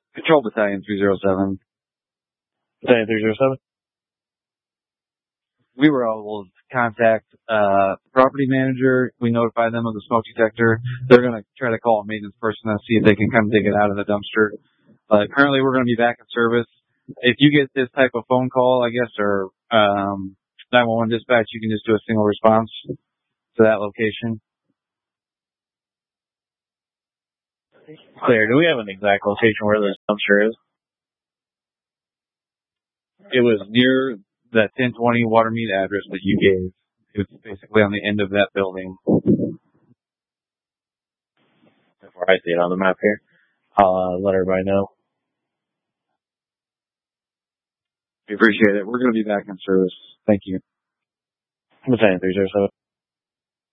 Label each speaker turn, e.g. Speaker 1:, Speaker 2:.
Speaker 1: Control Battalion 307.
Speaker 2: Battalion 307?
Speaker 1: We were able to contact the property manager. We notified them of the smoke detector. They're going to try to call a maintenance person and see if they can come dig it out of the dumpster. Currently, we're going to be back in service. If you get this type of phone call, I guess, or 911 dispatch, you can just do a single response to that location.
Speaker 2: Clear. Do we have an exact location where this dumpster is?
Speaker 1: It was near that 1020 Watermead address that you gave. It was basically on the end of that building.
Speaker 2: Before I see it on the map here, I'll let everybody know.
Speaker 1: We appreciate it. We're going to be back in service. Thank you.
Speaker 2: Battalion 307.